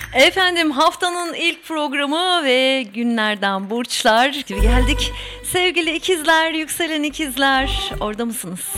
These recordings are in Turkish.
Efendim haftanın ilk programı ve günlerden burçlar gibi geldik. Sevgili ikizler, yükselen ikizler, orada mısınız?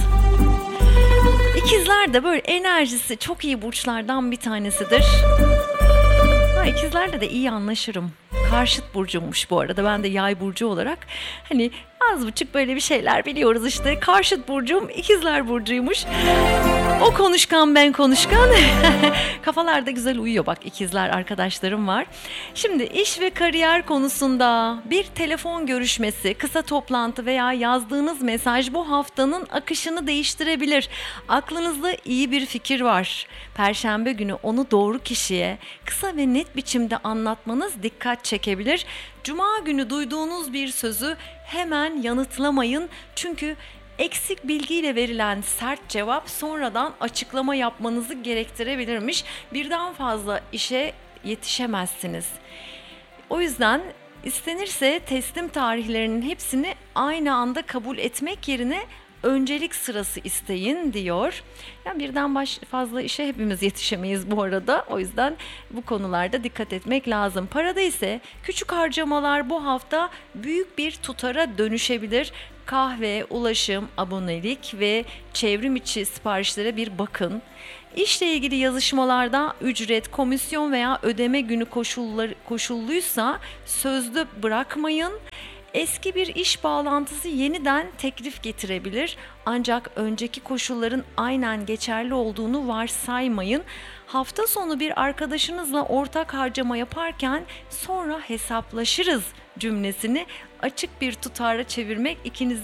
İkizler de böyle enerjisi çok iyi burçlardan bir tanesidir. İkizlerle de iyi anlaşırım. Karşıt burcummuş bu arada. Ben de yay burcu olarak hani az buçuk böyle bir şeyler biliyoruz işte. Karşıt burcum ikizler burcuymuş. O konuşkan, ben konuşkan. Kafalarda güzel uyuyor bak, ikizler arkadaşlarım var. Şimdi iş ve kariyer konusunda bir telefon görüşmesi, kısa toplantı veya yazdığınız mesaj bu haftanın akışını değiştirebilir. Aklınızda iyi bir fikir var. Perşembe günü onu doğru kişiye kısa ve net biçimde anlatmanız dikkat çekebilir. Cuma günü duyduğunuz bir sözü hemen yanıtlamayın. Çünkü eksik bilgiyle verilen sert cevap sonradan açıklama yapmanızı gerektirebilirmiş. Birden fazla işe yetişemezsiniz. O yüzden istenirse teslim tarihlerinin hepsini aynı anda kabul etmek yerine öncelik sırası isteyin diyor. Yani birden fazla işe hepimiz yetişemeyiz bu arada. O yüzden bu konularda dikkat etmek lazım. Parada ise küçük harcamalar bu hafta büyük bir tutara dönüşebilir. Kahve, ulaşım, abonelik ve çevrim içi siparişlere bir bakın. İşle ilgili yazışmalarda ücret, komisyon veya ödeme günü koşulluysa sözlü bırakmayın. Eski bir iş bağlantısı yeniden teklif getirebilir. Ancak önceki koşulların aynen geçerli olduğunu varsaymayın. Hafta sonu bir arkadaşınızla ortak harcama yaparken sonra hesaplaşırız cümlesini açık bir tutara çevirmek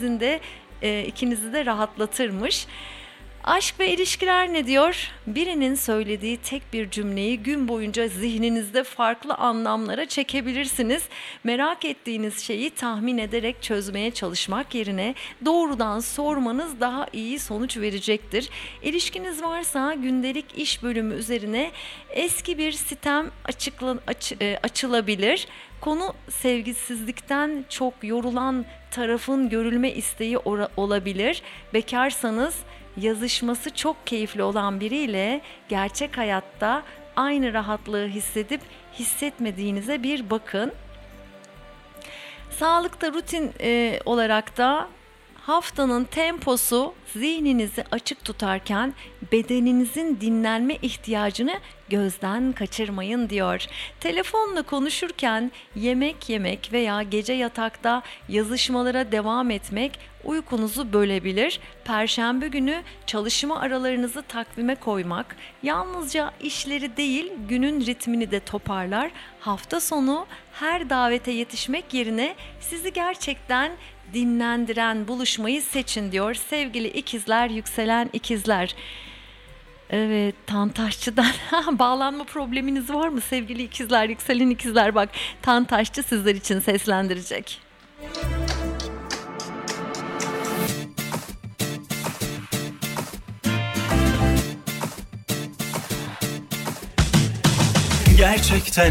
ikinizi de rahatlatırmış. Aşk ve ilişkiler ne diyor? Birinin söylediği tek bir cümleyi gün boyunca zihninizde farklı anlamlara çekebilirsiniz. Merak ettiğiniz şeyi tahmin ederek çözmeye çalışmak yerine doğrudan sormanız daha iyi sonuç verecektir. İlişkiniz varsa gündelik iş bölümü üzerine eski bir sitem açılabilir. Konu sevgisizlikten çok yorulan tarafın görülme isteği olabilir. Bekarsanız yazışması çok keyifli olan biriyle gerçek hayatta aynı rahatlığı hissedip hissetmediğinize bir bakın. Sağlıkta rutin olarak da haftanın temposu zihninizi açık tutarken bedeninizin dinlenme ihtiyacını gözden kaçırmayın diyor. Telefonla konuşurken yemek yemek veya gece yatakta yazışmalara devam etmek uykunuzu bölebilir. Perşembe günü çalışma aralarınızı takvime koymak yalnızca işleri değil günün ritmini de toparlar. Hafta sonu her davete yetişmek yerine sizi gerçekten dinlendiren buluşmayı seçin diyor sevgili ikizler, yükselen ikizler. Evet, Tantaşçı'dan bağlanma probleminiz var mı sevgili ikizler, yükselen ikizler? Bak, Tantaşçı sizler için seslendirecek. Gerçekten